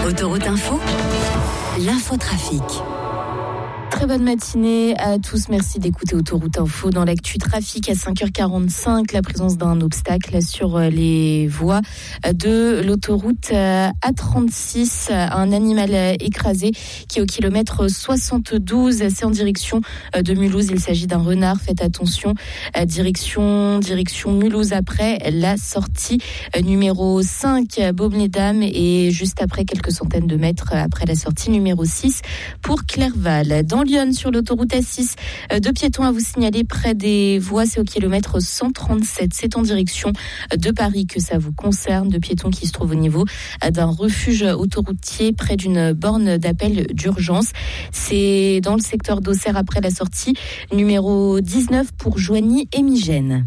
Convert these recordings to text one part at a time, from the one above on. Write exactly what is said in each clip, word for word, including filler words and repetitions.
Autoroute Info, l'infotrafic. Très bonne matinée à tous. Merci d'écouter Autoroute Info. Dans l'actu trafic à cinq heures quarante-cinq, la présence d'un obstacle sur les voies de l'autoroute A trente-six. Un animal écrasé qui est au kilomètre soixante-douze. C'est en direction de Mulhouse. Il s'agit d'un renard. Faites attention. Direction, direction Mulhouse après la sortie numéro cinq, Baume-les-Dames, et juste après, quelques centaines de mètres après la sortie numéro six pour Clerval. Dans Lyon, sur l'autoroute A six, deux piétons à vous signaler près des voies, c'est au kilomètre cent trente-sept. C'est en direction de Paris que ça vous concerne. Deux piétons qui se trouvent au niveau d'un refuge autoroutier près d'une borne d'appel d'urgence. C'est dans le secteur d'Auxerre après la sortie numéro dix-neuf pour Joigny et Migène.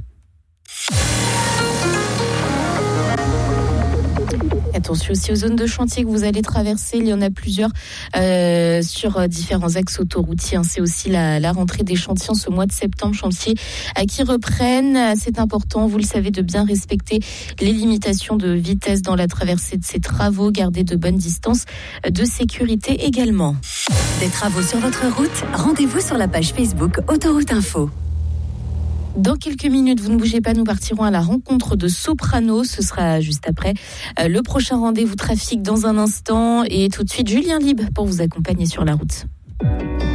Attention aussi aux zones de chantier que vous allez traverser. Il y en a plusieurs euh, sur différents axes autoroutiers. C'est aussi la, la rentrée des chantiers en ce mois de septembre. Chantiers à qui reprennent. C'est important, vous le savez, de bien respecter les limitations de vitesse dans la traversée de ces travaux. Garder de bonnes distances de sécurité également. Des travaux sur votre route, rendez-vous sur la page Facebook Autoroute Info. Dans quelques minutes, vous ne bougez pas, nous partirons à la rencontre de Soprano. Ce sera juste après euh, le prochain rendez-vous trafic dans un instant. Et tout de suite, Julien Libre pour vous accompagner sur la route.